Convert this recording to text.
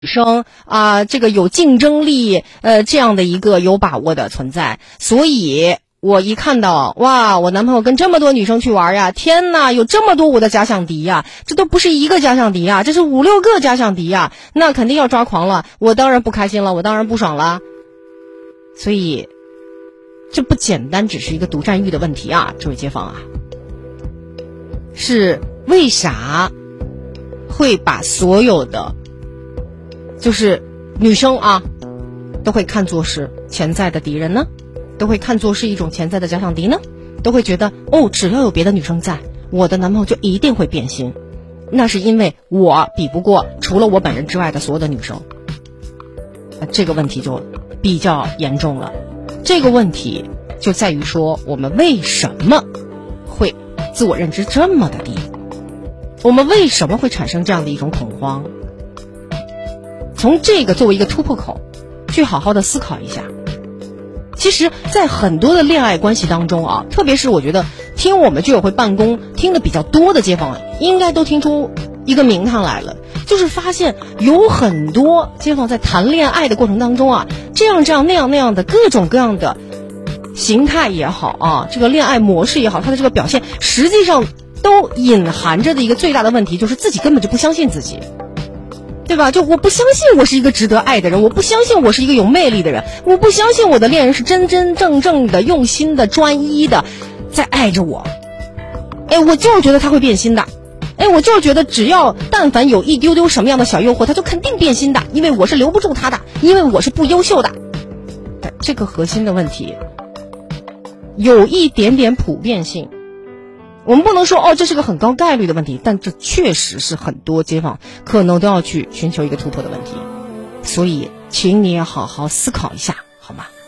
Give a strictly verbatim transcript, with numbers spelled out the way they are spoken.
女生啊、呃，这个有竞争力，呃，这样的一个有把握的存在。所以我一看到，哇，我男朋友跟这么多女生去玩呀，天哪，有这么多我的假想敌呀，这都不是一个假想敌呀，这是五六个假想敌呀，那肯定要抓狂了，我当然不开心了，我当然不爽了。所以这不简单只是一个独占欲的问题啊，这位街坊啊，是为啥会把所有的就是女生啊都会看作是潜在的敌人呢？都会看作是一种潜在的假想敌呢？都会觉得哦，只要有别的女生在，我的男朋友就一定会变心。那是因为我比不过除了我本人之外的所有的女生。这个问题就比较严重了。这个问题就在于说，我们为什么会自我认知这么的低？我们为什么会产生这样的一种恐慌？从这个作为一个突破口去好好的思考一下。其实在很多的恋爱关系当中啊，特别是我觉得听我们居委会办公听的比较多的街坊应该都听出一个名堂来了，就是发现有很多街坊在谈恋爱的过程当中啊，这样这样那样那样的各种各样的形态也好啊，这个恋爱模式也好，它的这个表现实际上都隐含着的一个最大的问题，就是自己根本就不相信自己，对吧？就我不相信我是一个值得爱的人，我不相信我是一个有魅力的人，我不相信我的恋人是真真正正的用心的专一的在爱着我。哎，我就是觉得他会变心的，哎，我就是觉得只要但凡有一丢丢什么样的小诱惑，他就肯定变心的，因为我是留不住他的，因为我是不优秀的。但这个核心的问题有一点点普遍性，我们不能说哦这是个很高概率的问题，但这确实是很多街坊可能都要去寻求一个突破的问题。所以请你也好好思考一下，好吗？